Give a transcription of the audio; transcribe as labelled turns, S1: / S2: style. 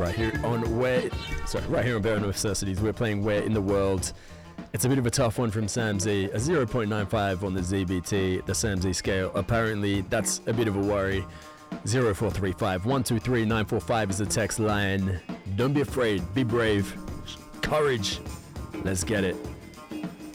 S1: right here on Bare Necessities. We're playing Where in the World. It's a bit of a tough one from Sam Z. A 0.95 on the ZBT, the Sam Z scale. Apparently, that's a bit of a worry. 0435 123 945 is the text line. Don't be afraid. Be brave. Courage. Let's get it.